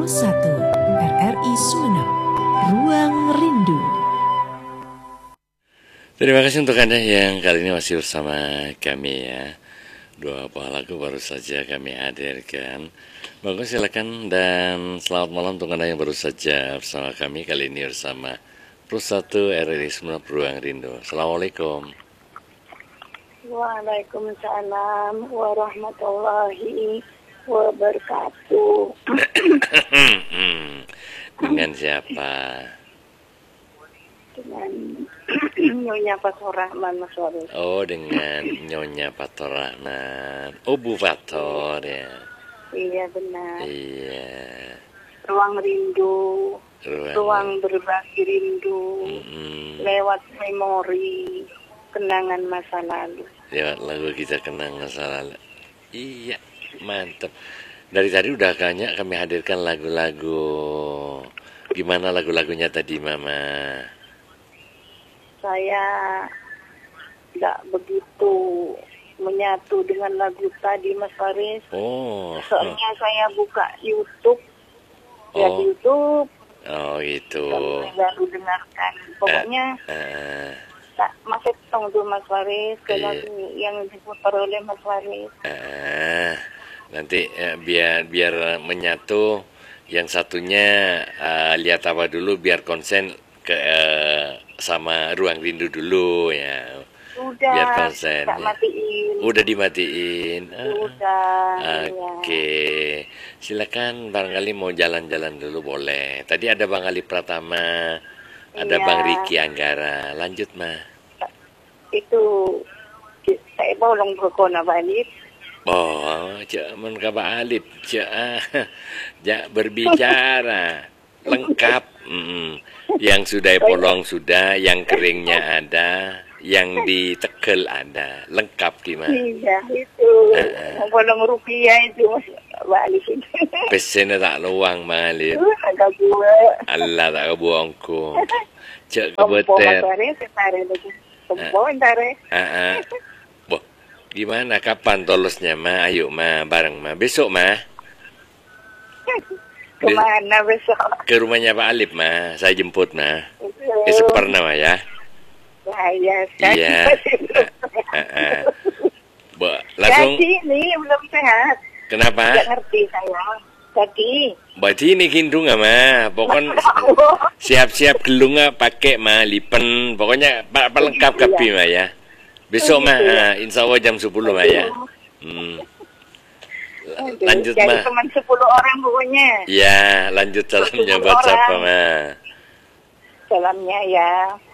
1 RRI Sumeneb, Ruang Rindu. Terima kasih untuk Anda yang kali ini masih bersama kami ya. Dua buah lagu baru saja kami hadirkan. Bagus, silakan dan selamat malam untuk Anda yang baru saja bersama kami kali ini bersama Plus 1 RRI Sumeneb Ruang Rindu. Assalamualaikum. Waalaikumsalam warahmatullahi wabarakatuh. Dengan siapa? Dengan Nyonya Fathur Rahman, Mas Waris. Oh, dengan Nyonya Fathur Rahman. Oh, Bu Fathur ya. Iya benar. Iya. Ruang rindu, ruang berbagi rindu, lewat memori kenangan masa lalu. Lewat lagu kita kenang masa lalu. Iya, mantap. Dari tadi udah banyak kami hadirkan lagu-lagu. Gimana lagu-lagunya tadi, Mama? Saya nggak begitu menyatu dengan lagu tadi, Mas Faris. Oh. Soalnya saya buka YouTube, lihat YouTube. Oh, gitu. Saya baru dengarkan. Pokoknya tak masih tong tuh Mas Faris ke lagu yang diputar oleh Mas Faris. Nanti biar menyatu. Yang satunya lihat apa dulu biar konsen ke sama Ruang Rindu dulu ya. Udah. Biar konsen. Tak matiin. Udah dimatiin. Udah. Oke. Silakan barangkali mau jalan-jalan dulu boleh. Tadi ada Bang Ali Pratama, ada Bang Riki Anggara. Lanjut, Ma. Itu saya bolong berkona balik. Oh, jangan kabar alif, jangan berbicara lengkap. Yang sudah polong sudah, yang keringnya ada, yang ditekel ada, lengkap gimana? Iya itu, polong rupiah itu balik itu. Pesennya tak luang malip. Agak buat. Allah tak kebuangku. Cek kebeter. Gimana? Kapan tolosnya, Ma? Ayo, Ma. Bareng, Ma. Besok, Ma. Kemana besok? Ke rumahnya Pak Alip, Ma. Saya jemput, Ma. Ke Seperna, Ma, ya. Iya. Langsung. Jadi ini belum sehat. Kenapa? Tidak ngerti saya. Jadi. Berarti ini kindung, Ma. Pokoknya siap-siap gelung, pakai, Ma. Lipen. Pokoknya pelengkap kapi, Ma, ya. Besok, Ma, insya Allah jam 10, Ma, ya. Lanjut, Ma. Jadi teman 10 orang pokoknya. Ya, lanjut salamnya buat siapa, Ma? Salamnya ya.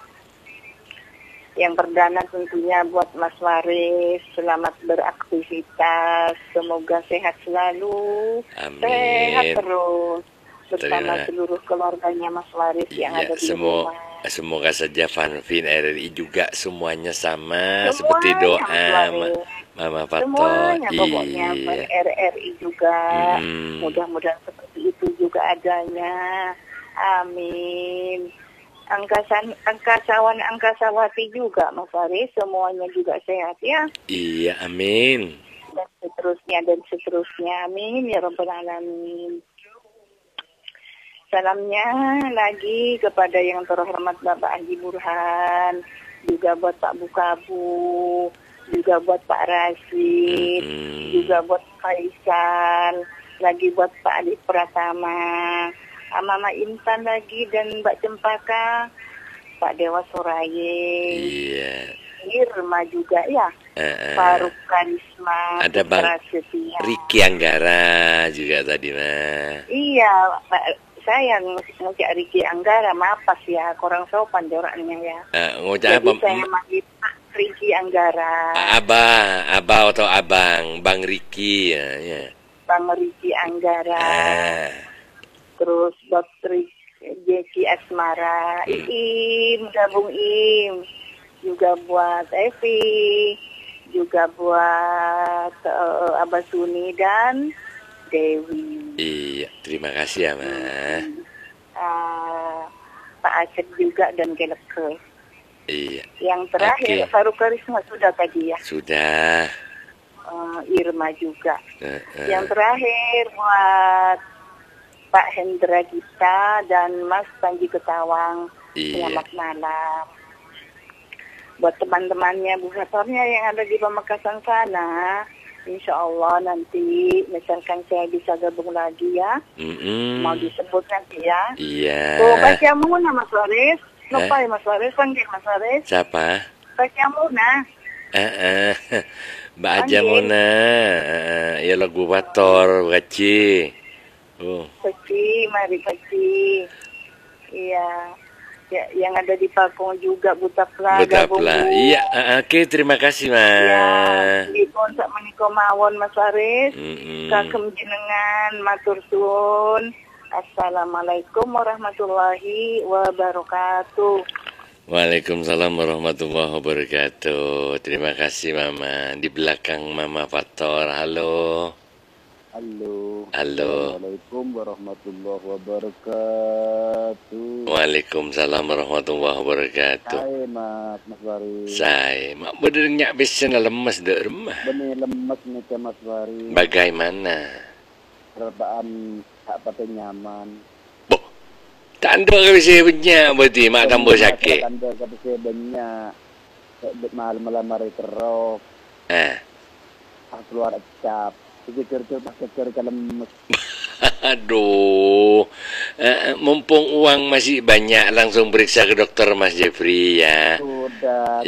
Yang perdana tentunya buat Mas Waris. Selamat beraktivitas. Semoga sehat selalu. Amin. Sehat terus. Bersama seluruh keluarganya Mas Waris yang ada di rumah. Semoga saja Fanfin RRI juga semuanya sama seperti doa Mama Fathur. Semuanya pokoknya RRI juga. Mudah-mudahan seperti itu juga adanya. Amin. Angkasawan angkasawati juga Mas Faris, semuanya juga sehat ya. Iya, amin. Dan seterusnya. Amin ya rabbal alamin. Salamnya lagi kepada yang terhormat Bapak Haji Burhan, juga buat Pak Bukabu, juga buat Pak Rasid, juga buat Faisal, lagi buat Pak Ali Pratama, Mama Intan lagi dan Mbak Cempaka, Pak Dewa Soraye, Irma juga ya, Faruk Karisma, ada Bang Riki Anggara juga tadi, Ma. Iya, Pak. Saya ngucap Riki Anggara, maaf ya, kurang sopan joraknya ya. Ngucap apa? Saya manggil Pak Riki Anggara. Abah atau Abang, Bang Riki ya. Bang Riki Anggara. Terus Dr. Jeki Asmara, gabung juga buat Evi, juga buat Abah Suni dan Dewi. Iya, terima kasih ya, Ma. Pak Aceh juga dan Geleke. Iya. Yang terakhir Faruk Karisma sudah tadi ya. Sudah. Irma juga. Yang terakhir buat Pak Hendra Gita dan Mas Panji Ketawang. Iya. Selamat malam. Buat teman-temannya buhatornya yang ada di Pamekasan sana, insya Allah nanti misalkan saya bisa gabung lagi ya, mau disebut nanti ya. Iya. Tuh Pak Jamuna Mas Waris, lupa ya Mas Waris, panggil Mas Waris. Siapa? Pak Jamuna. Mbak Aja Mona. Ya lagu Bator, Gaci. Peci, mari Peci. Iya. Ya, yang ada di Pakong juga Butapla. Iya, oke, terima kasih, Mas. Ya, di kontak menika mawon Mas Waris. Kagem jenengan matur suwun. Assalamualaikum warahmatullahi wabarakatuh. Waalaikumsalam warahmatullahi wabarakatuh. Terima kasih, Mama. Di belakang Mama Fator. Halo. Halo. Halo. Assalamualaikum warahmatullahi wabarakatuh. Waalaikumsalam warahmatullahi wabarakatuh. Hai Mas Waris. Saya mak benernya biasanya lemas di rumah. Bener lemes nih ke Mas Waris. Bagaimana? Perasaan tak pakai nyaman. Boh, tak ada ke bisa punya berarti mak tambah sakit. Tanda kata saya banyak. Malam-malam hari teruk. Keluar cap. Kerja lemes. Aduh, mumpung uang masih banyak, langsung periksa ke dokter Mas Jeffrey ya. Sudah,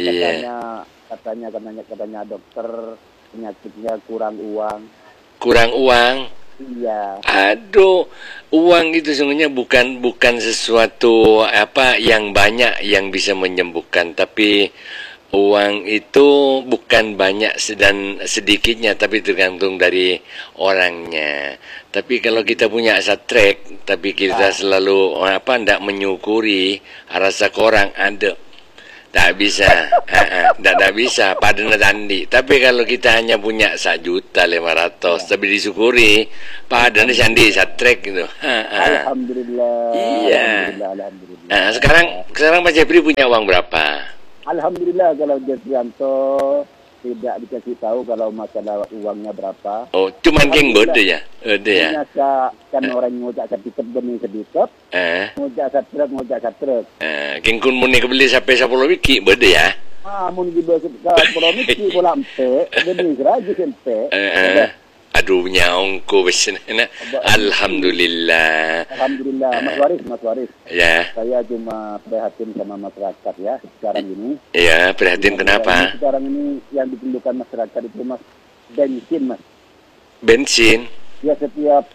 katanya dokter penyakitnya kurang uang. Kurang uang? Iya. Aduh, uang itu sesungguhnya bukan sesuatu apa yang banyak yang bisa menyembuhkan, tapi uang itu bukan banyak dan sedikitnya, tapi tergantung dari orangnya. Tapi kalau kita punya satrek, tapi kita selalu ndak menyukuri rasa korang ada, tak bisa, tak bisa pada tandi. Tapi kalau kita hanya punya 1.500.000, tapi disyukuri, pada sandi satrek gitu. Alhamdulillah. Iya. Alhamdulillah. Nah, sekarang Mas Jeffrey punya uang berapa? Alhamdulillah kalau Jeffrianto tidak dikasih tahu kalau masalah uangnya berapa. Oh, cuman geng bode ya? Bode ya? Kan orang ngojak sedikit benih sedikit. Ngojak satrek. Geng kun muni kebeli sampai 10 wiki bode ya? Mun di bawah promisi pola empe, benih raja empe. Aduh nyaongku besena. Alhamdulillah. Alhamdulillah. Mas Waris. Ya. Saya cuma prihatin sama masyarakat ya sekarang ini. Iya, prihatin kenapa? Sekarang ini yang diperlukan masyarakat itu Mas bensin, Mas. Bensin? Ya setiap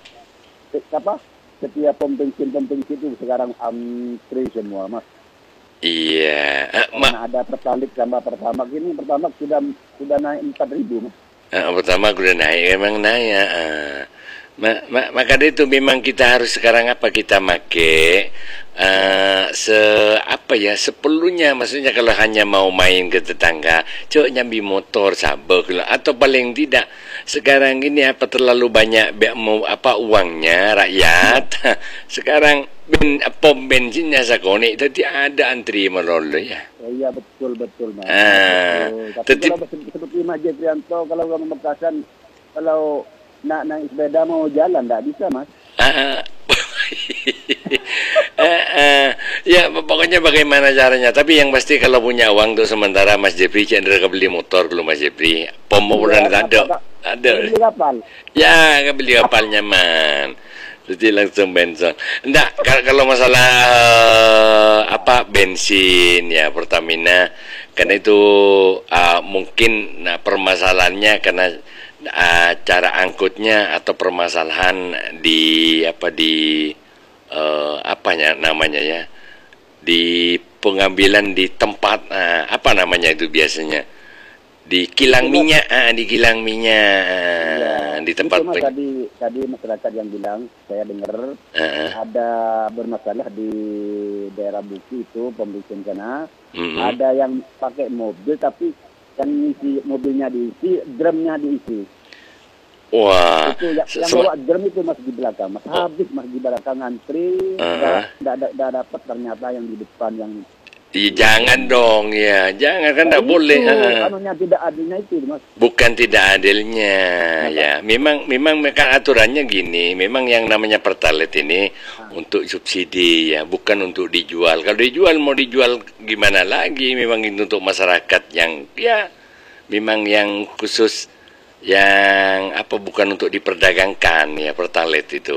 pom bensin itu sekarang antri semua, Mas. Iya. Karena ada pertalit sama pertamax ini, pertamax sudah naik 4.000, Mas. Pertama udah naik, emang naik ya. Maka itu memang kita harus sekarang kita make sepeluhnya. Maksudnya kalau hanya mau main ke tetangga, coba nyambi motor sabuk atau paling tidak sekarang ini terlalu banyak uangnya rakyat. Sekarang pom bensinnya sakoni tadi ada antri melolo ya. Iya betul Mas. Tapi kalau seperti Mas Jeffrianto kalau Pamekasan kalau naik sepeda mau jalan enggak bisa, Mas. Ya pokoknya bagaimana caranya. Tapi yang pasti kalau punya uang untuk sementara Mas Jeffrey cenderung beli motor dulu Mas Jeffrey. Pom udah ada. Beli kapal. Ya beli kapalnya man. Jadi langsung bensin. Enggak, kalau masalah bensin ya Pertamina, karena itu mungkin permasalahannya karena cara angkutnya atau permasalahan di di pengambilan di tempat itu biasanya di kilang minyak di tempat tadi masyarakat yang bilang saya dengar ada bermasalah di daerah Buki itu pembensin sana ada yang pakai mobil tapi yang isi mobilnya diisi drumnya diisi. Wah, itu yang bawa drum itu Mas di belakang, Mas habis Mas di belakang antri, tidak dapat ternyata yang di depan yang Iya, jangan dong ya, jangan kan tidak boleh. Anunya tidak adilnya itu, Mas. Bukan tidak adilnya, ya. Memang mereka aturannya gini. Memang yang namanya pertalite ini untuk subsidi ya, bukan untuk dijual. Kalau dijual mau dijual gimana lagi? Memang itu untuk masyarakat yang ya, memang yang khusus, yang apa bukan untuk diperdagangkan ya pertalite itu.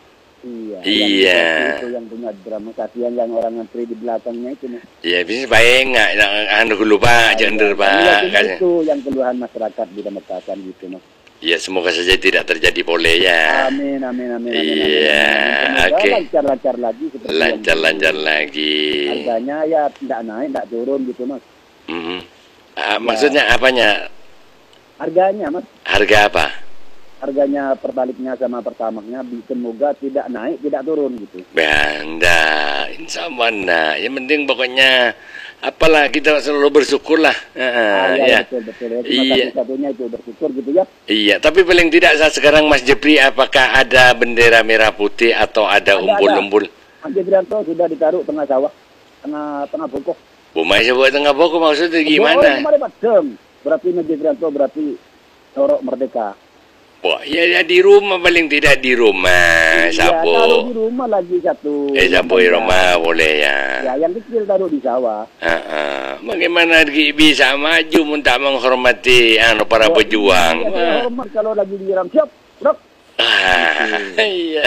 Iya. Itu yang punya drama kasihan yang orang ngantri di belakangnya itu. Iya, bisa baik nggak? Anu dulu Pak, jangan Pak. Itu yang keluhan masyarakat di Pamekasan gitu, Mas. Ya, semoga saja tidak terjadi boleh ya. Amin. Iya, oke. Lancar-lancar lagi. Lancar lagi. Harganya ya tidak naik, tidak turun gitu, Mas. Maksudnya apanya? Harganya, Mas. Harga apa? Harganya pertaliknya sama pertamaxnya semoga tidak naik, tidak turun gitu. Banda, insya Allah nah. Yang penting pokoknya apalah kita selalu bersyukur lah. Ya. Betul. Iya. Satunya itu bersyukur gitu ya. Iya, tapi paling tidak saat sekarang Mas Jepri, apakah ada bendera merah putih atau ada umbul-umbul? Mas Jeprianto sudah ditaruh tengah sawah, tengah pokok. Masih buat tengah pokok maksudnya gimana? Berarti Mas Jeprianto berarti Torok Merdeka. Wah, ya di rumah paling tidak di rumah, Sapo. Ya, taruh di rumah lagi satu. Sapo di rumah boleh ya. Ya, yang kecil taruh di sawah. Bagaimana bisa maju tak menghormati para pejuang? Ya, hormat kalau lagi diram siap, bro. Iya.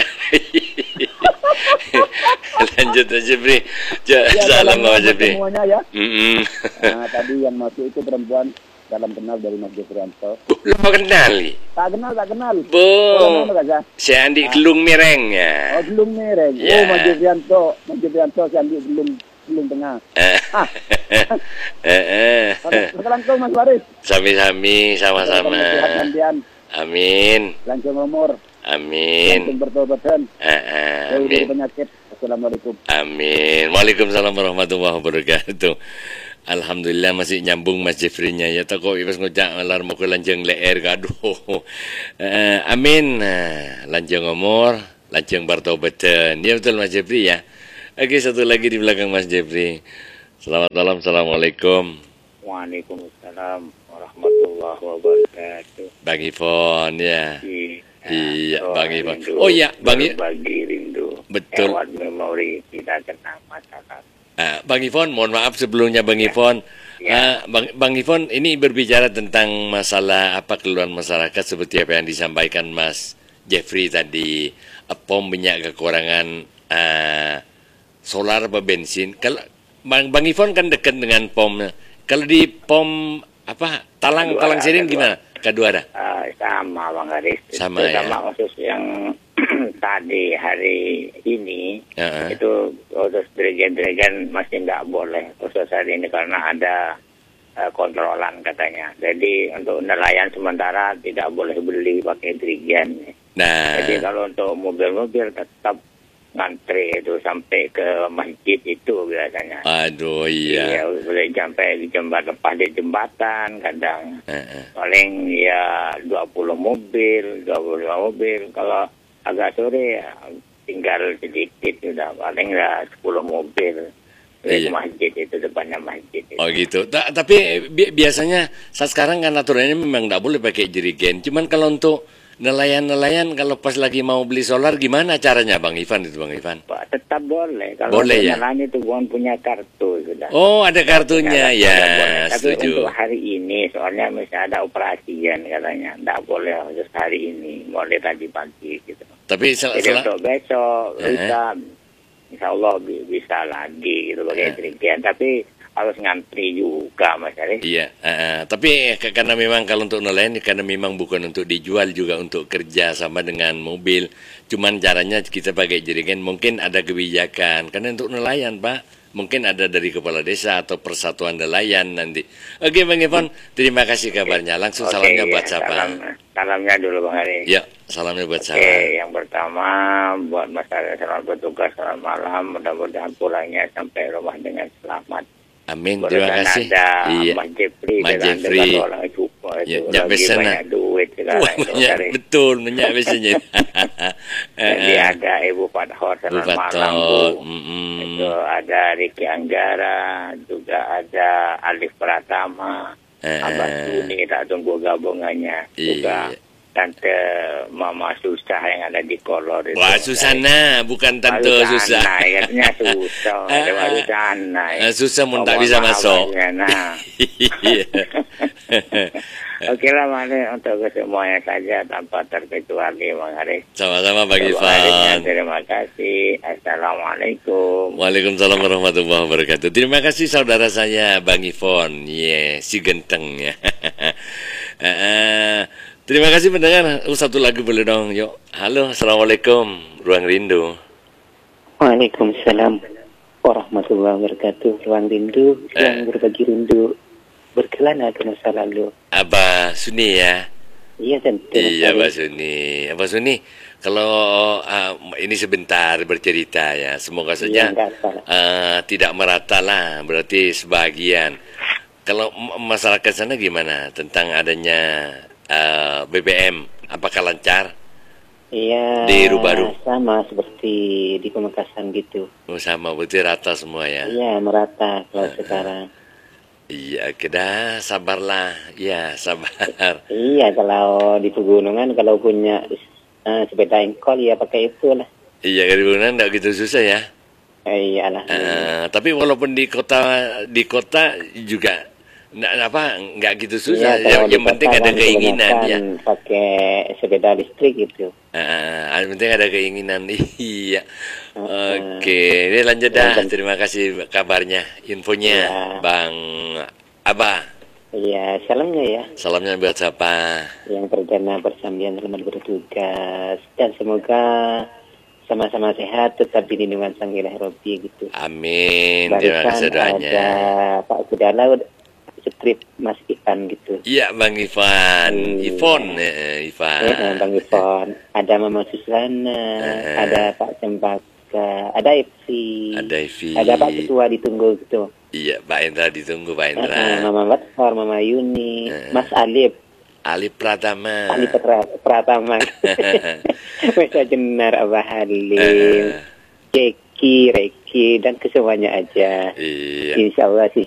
Lanjut aja, Bri. Salam Mas Jepri. Semuanya ya. Nah, tadi yang masuk itu perempuan. Salam kenal dari Mas Jeprianto. Lama kenal? Tak kenal. Si Andi Gelung Mireng ya. Gelung Mireng. Ya. Mas Jeprianto si Andi Gelung Tengah. Sekarang kau Mas Waris. Sami-sami, sama-sama. Amin. Langsung umur. Amin. Langsung bertobatan. Amin. Penyakit. Assalamualaikum. Amin. Waalaikumsalam warahmatullahi wabarakatuh. Alhamdulillah masih nyambung Mas Jeffrey-nya ya. Tako ibas ngojak ngalar mo ko lanjang leer gaduh. Amin. Lanjang umur, lanjang bertobatan. Ya betul Mas Jeffrey ya. Oke, satu lagi di belakang Mas Jeffrey. Selamat malam. Assalamualaikum. Waalaikumsalam warahmatullahi wabarakatuh. Bang Ivon ya. Iya, Bang Ivon. Rindu, oh iya, Bang berbagi rindu. Betul. Lewat memori tidak kenal masyarakat. Bang Ivon, mohon maaf sebelumnya Bang Ivon. Bang Ivon, ini berbicara tentang masalah apa keluhan masyarakat seperti apa yang disampaikan Mas Jeffrey tadi. POM minyak kekurangan solar atau bensin. Kalau Bang Ivon kan dekat dengan POM. Kalau di POM apa Talang Siring gimana? Kedua ada? Sama Bang Haris. Sama ya. Sama khusus yang tadi hari ini itu khusus dirigen masih nggak boleh khusus hari ini karena ada kontrolan katanya. Jadi untuk nelayan sementara tidak boleh beli pakai dirigen. Nah. Jadi kalau untuk mobil-mobil tetap ngantri itu sampai ke masjid itu biasanya. Aduh iya. Iya boleh sampai di lepas di jembatan kadang. Paling ya 20 mobil, 25 mobil. Kalau agak sore ya tinggal sedikit sudah paling ya 10 mobil. Di masjid itu depannya masjid itu. Oh gitu. Tapi biasanya saat sekarang kan aturannya memang tidak boleh pakai jerigen. Cuman kalau untuk nelayan kalau pas lagi mau beli solar gimana caranya Bang Ivan itu Bang Ivan? Tetap boleh. Kalau boleh ya. Nelayan itu bukan punya kartu sudah. Oh ada kartunya ya. Tapi setuju. untuk hari ini soalnya misalnya ada operasian katanya tidak boleh harus hari ini boleh tadi pagi gitu. Tapi jadi untuk besok bisa insya Allah bisa lagi gitu pakai dirigen. Tapi harus ngantri juga Mas Ari. Iya, tapi karena memang kalau untuk nelayan karena memang bukan untuk dijual juga untuk kerja sama dengan mobil. Cuman caranya kita pakai jerigen mungkin ada kebijakan karena untuk nelayan Pak mungkin ada dari kepala desa atau persatuan nelayan nanti. Oke Bang Ivan, terima kasih kabarnya. Langsung salamnya buat siapa? Salamnya dulu Bang Ari. Ya, salamnya buat siapa? Yang pertama buat masyarakat selamat bertugas selamat malam. Mudah-mudahan pulangnya sampai rumah dengan selamat. Amin, terima kasih. Iya. Mas Jeffrey. Orang cukup itu lagi banyak duit sekarang. Betul, banyak biasanya. Jadi ada Ibu Fathor, selamat malam Bu. ada Ricky Anggara, juga ada Alif Pratama, Abah Suni, kita tunggu gabungannya juga. Tante Mama Susah yang ada di Kolor itu. Wah, Susana, bukan Tante Susah. Katanya Susah, ada Susana. Susah pun tak bisa masuk. Nah. Oke lah, Mari, untuk semuanya saja tanpa terkecuali, Bang Haris. Sama-sama, Bang Ivan. Terima kasih. Assalamualaikum. Waalaikumsalam warahmatullahi wabarakatuh. Terima kasih saudara saya, Bang Ivon. Si genteng ya. Terima kasih pendengar. Satu lagu boleh dong, yuk. Halo, assalamualaikum. Ruang Rindu. Waalaikumsalam warahmatullahi wabarakatuh. Ruang Rindu yang berbagi rindu berkelana ke masa lalu. Abah Suni ya. Iya tentu. Iya Abah Suni. Abah Suni, kalau ini sebentar bercerita ya. Semoga saja tidak merata lah. Berarti sebagian. Kalau masyarakat sana gimana tentang adanya BBM, apakah lancar? Iya. Di Rubaru sama seperti di Pamekasan gitu. Oh, sama, berarti rata semua ya? Iya, merata kalau sekarang. Iya, kita sabarlah. Ya, sabar. Iya, kalau di pegunungan kalau punya sepeda engkol ya pakai itu lah. Iya, di pegunungan enggak gitu susah ya? Iyalah. Tapi walaupun di kota juga nggak gitu susah. Iya, yang penting ada keinginan ya. Pakai sepeda listrik gitu. Yang penting ada keinginan. Iya. Oke, ini lanjut dah. Terima kasih kabarnya, infonya, Bang Abah. Iya, salamnya ya. Salamnya buat siapa? Yang perdana bersambian selamat bertugas dan semoga sama-sama sehat tetap di lindungan Sang Ilahi Rabbi gitu. Amin. Terima kasih doanya. Ada Pak Kudala strip Mas Ivan gitu. Iya, Bang Ivan. Ivan. Bang Ivan. Ada Mama Susana, ada Pak Cempaka, ada Evi. Ada Pak Ketua ditunggu gitu. Iya, Pak Indra ditunggu, Pak Indra. Mama Batkor, Mama Yuni, Mas Alif Pratama. Masa Jenar, Abah Halim, Jeki, Reki, dan kesemuanya aja. Iya. Insya Allah sih